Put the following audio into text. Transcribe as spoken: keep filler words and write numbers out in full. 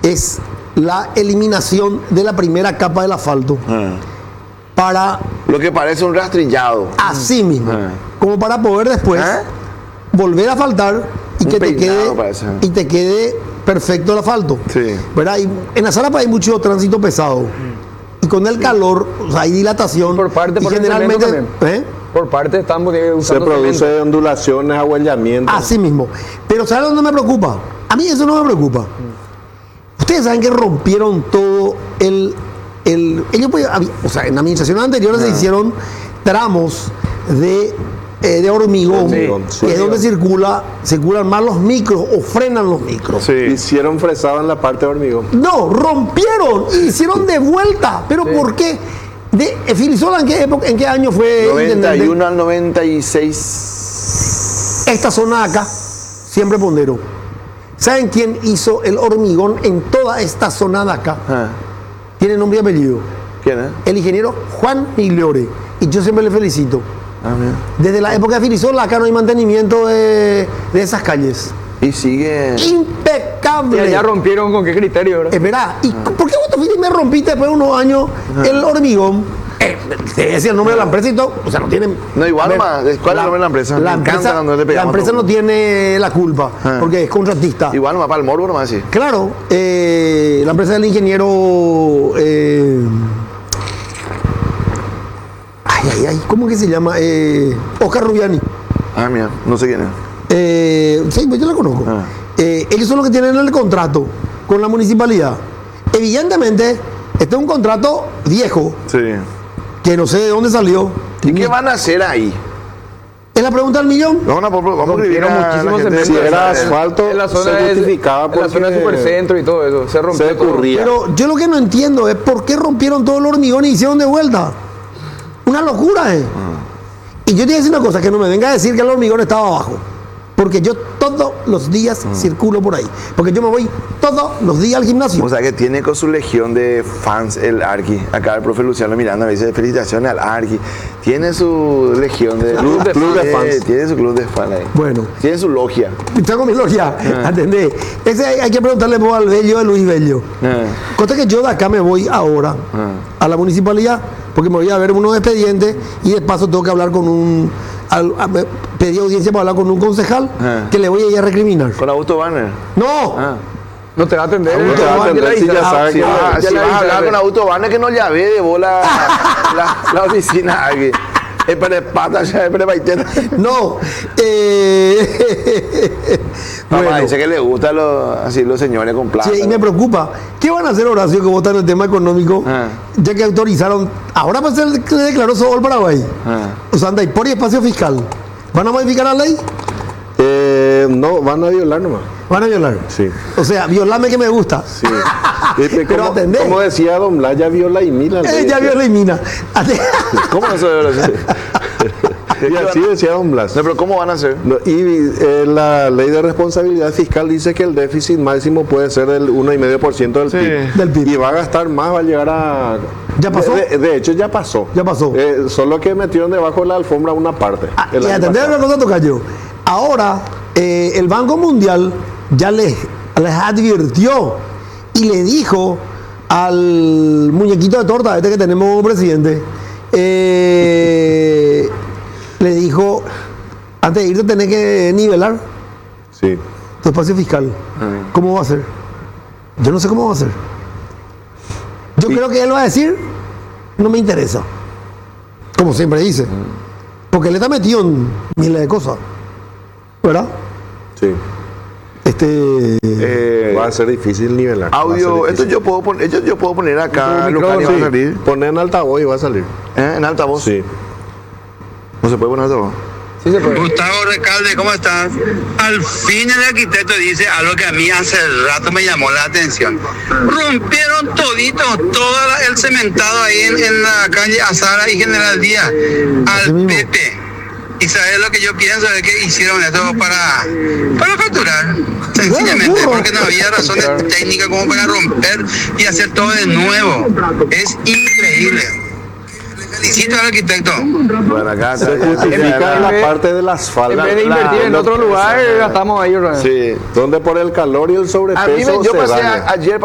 es la eliminación de la primera capa del asfalto. Ah. Para... Lo que parece un rastrillado. Así mismo. Ah. Como para poder después ¿Ah? volver a asfaltar y Un que te peinado quede parece. y te quede perfecto el asfalto. Sí. ¿Verdad? Y en la Zarapa hay mucho tránsito pesado. Y con el calor, o sea, hay dilatación. Por parte, y por el generalmente, cemento ¿eh? Por parte estamos usando Se produce cemento. ondulaciones, ahuellamientos. Así mismo. Pero ¿sabes dónde me preocupa? A mí eso no me preocupa. Ustedes saben que rompieron todo el... el ellos, pues, había- o sea, en administraciones anteriores se hicieron tramos de, eh, de hormigón, Sí, que sí. es donde circula, circulan más los micros o frenan los micros. Sí. Hicieron fresado en la parte de hormigón. No, rompieron y hicieron de vuelta. ¿Pero por qué? De, eh, Filisola, ¿en qué época, en qué año fue noventa y intendente? uno al noventa y seis. Esta zona de acá, siempre pondero. ¿Saben quién hizo el hormigón en toda esta zona de acá? Ah. Tiene nombre y apellido. ¿Quién es? El ingeniero Juan Migliore. Y yo siempre le felicito. Ah, mira. Desde la época de Filisola, acá no hay mantenimiento de, de esas calles. Y sigue. Y Impecable. allá rompieron con qué criterio, ¿verdad? Espera, ¿y por qué vos te fuiste y me rompiste después de unos años el hormigón? Eh, te decía el nombre de la empresa y todo. O sea, no tiene. No, igual a ver, nomás. ¿Cuál es el nombre de la empresa? La Me encanta empresa, cuando le la pegamos empresa todo. no tiene la culpa, Ah. porque es contratista. Igual nomás para el morbo nomás así. Claro, eh, la empresa del ingeniero. eh, ay, ay, ay, ¿cómo que se llama? Eh, Oscar Rubiani. Ah, mira, no sé quién es. Eh, sí, pues yo la conozco. Ah. Eh, ellos son los que tienen el contrato con la municipalidad. Evidentemente, este es un contrato viejo, Sí. que no sé de dónde salió. ¿Y qué van a hacer ahí? Es la pregunta del millón. Vamos a, vamos a escribir Rompieron a la muchísimo gente de- cemento. Si era asfalto, En la zona se de, justificaba en la zona de porque supercentro y todo eso. Se rompió se todo. ocurría. Pero yo lo que no entiendo es por qué rompieron todo el hormigón y hicieron de vuelta. Una locura, ¿eh? Y yo te voy a decir una cosa, que no me venga a decir que el hormigón estaba abajo. Porque yo todos los días circulo por ahí. Porque yo me voy todos los días al gimnasio. O sea que tiene con su legión de fans el Arqui. Acá el profe Luciano Miranda me dice felicitaciones al Arqui. Tiene su legión de Club de club fans. fans. Tiene su club de fans ahí. Bueno, Tiene su logia. tengo mi logia, ¿entendés? Ese hay, hay que preguntarle vos al Bello de Luis Bello. Ah. Cosa que yo de acá me voy ahora a la municipalidad porque me voy a ver unos expedientes y de paso tengo que hablar con un... al- a- me- pedí audiencia para hablar con un concejal Ah. que le voy a ir a recriminar. Con Augusto Banner. ¡No! Ah. No te va a atender. No te va a Ya atender, la si ya avisaron. sabe Si, que- va- ya si la vas a hablar avisaron. con Augusto Banner que no llave de bola la, la oficina aquí. Es para pata, ya es para baitena. No. Eh, Mamá bueno, dice que le gustan los, así los señores con plata. sí, y me preocupa. ¿Qué van a hacer, Horacio, que votan el tema económico? Ah. Ya que autorizaron. Ahora pues se le le declaró Sobol Paraguay. Ah. O sea, anda y por espacio fiscal. ¿Van a modificar la ley? Eh, no, van a violar nomás. Van a violar. Sí. O sea, violarme que me gusta. Sí. Viste, Pero como, atendé. como decía Don Blas, ya viola y mila. Eh, ya viola y mina. ¿Cómo eso de verdad? Y así decía Don Blas. No, pero ¿cómo van a hacer? No, y eh, la ley de responsabilidad fiscal dice que el déficit máximo puede ser del uno coma cinco por ciento del Sí. P I B. Del P I B. Y va a gastar más, va a llegar a... ¿Ya pasó? De, de- de hecho, ya pasó. Ya pasó. Eh, solo que metieron debajo de la alfombra una parte. Ah, el y año atender pasado. una cosa, Tocayo. Ahora, eh, el Banco Mundial ya les, les advirtió y le dijo al muñequito de torta, este que tenemos como presidente, eh, le dijo, antes de irte tenés que nivelar Sí. tu espacio fiscal. ¿Cómo va a ser? Yo no sé cómo va a ser. Yo creo que él va a decir, no me interesa. Como siempre dice. Porque él está metido en miles de cosas. ¿Verdad? Sí. Este. Eh, Va a ser difícil nivelar. Va a ser audio, esto difícil. yo puedo poner, yo, yo puedo poner acá Un local y va a micrófono, salir. Poner en altavoz y va a salir. ¿Eh? En altavoz. Sí. No se puede poner altavoz. Sí se puede. Gustavo Recalde, ¿cómo estás? Al fin el arquitecto dice algo que a mí hace rato me llamó la atención. Rompieron todito, todo la- el cementado ahí en, en la calle Azara y General Díaz, Así al mismo. Pepe. Y sabes lo que yo pienso es que hicieron esto para, para facturar, sencillamente, burro. porque no había razones técnicas como para romper y hacer todo de nuevo. Es increíble. Le felicito al arquitecto. Bueno, acá Se está- justifica en la vez- parte del asfalto. En vez de invertir en Lo- otro lugar, gastamos ahí otra vez. Sí. Donde por el calor y el A mí sobrepeso me, yo se pasé daña. a- ayer